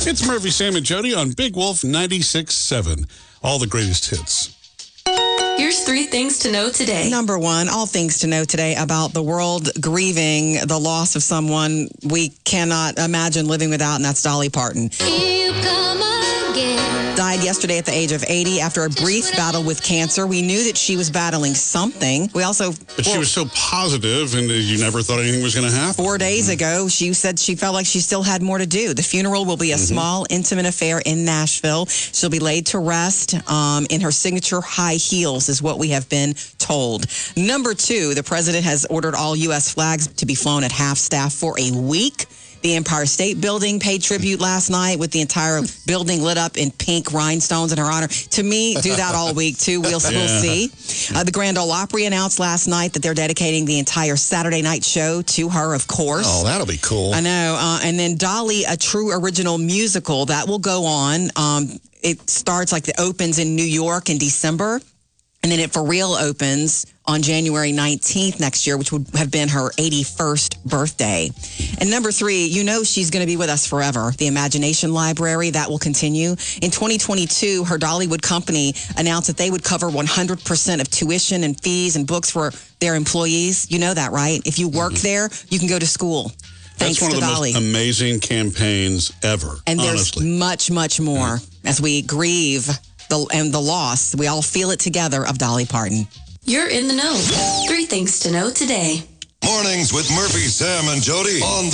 It's Murphy, Sam, and Jody on Big Wolf 96.7. All the greatest hits. Here's 3 things to know today. Number 1, all things to know today about the world grieving the loss of someone we cannot imagine living without, and that's Dolly Parton. You come again. Died yesterday at the age of 80 after a brief battle with cancer. We knew that she was battling something. We also... But she was so positive, and you never thought anything was going to happen. 4 days ago, she said she felt like she still had more to do. The funeral will be a small, intimate affair in Nashville. She'll be laid to rest in her signature high heels, is what we have been told. Number 2, the president has ordered all U.S. flags to be flown at half staff for a week. The Empire State Building paid tribute last night with the entire building lit up in pink rhinestones in her honor. To me, do that all week, too. We'll see. The Grand Ole Opry announced last night that they're dedicating the entire Saturday night show to her, of course. Oh, that'll be cool. I know. And then Dolly, a true original musical, that will go on. It starts it opens in New York in December. And then it for real opens on January 19th next year, which would have been her 81st birthday. And number 3, you know she's going to be with us forever. The Imagination Library, that will continue. In 2022, her Dollywood company announced that they would cover 100% of tuition and fees and books for their employees. You know that, right? If you work there, you can go to school. Thanks That's one to of the Dolly. most amazing campaigns ever, and honestly. There's much, much more as we grieve the loss. We all feel it together of Dolly Parton. You're in the know. 3 things to know today. Mornings with Murphy, Sam, and Jody on the